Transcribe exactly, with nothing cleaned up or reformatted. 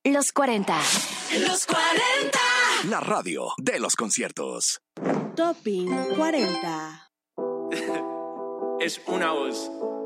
Los cuarenta. Los cuarenta. La radio de los conciertos. Topping cuarenta. Es una voz.